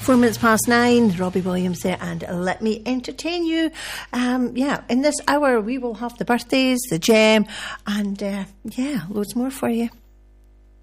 9:04, Robbie Williams there, and let me entertain you. In this hour we will have the birthdays, the gem, and loads more for you.